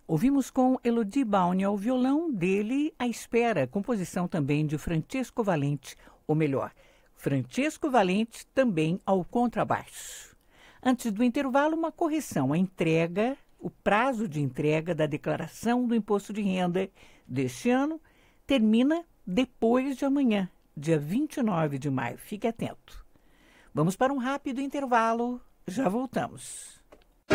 Ouvimos com Elodie Baune ao violão dele A Espera, composição também de Francesco Valente, ou melhor, Francesco Valente também ao contrabaixo. Antes do intervalo, uma correção. O prazo de entrega da declaração do imposto de renda deste ano termina depois de amanhã, dia 29 de maio. Fique atento. Vamos para um rápido intervalo. Já voltamos.